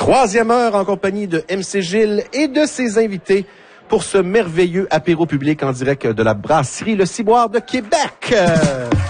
Troisième heure en compagnie de MC Gilles et de ses invités pour ce merveilleux apéro public en direct de la brasserie Le Ciboire de Québec.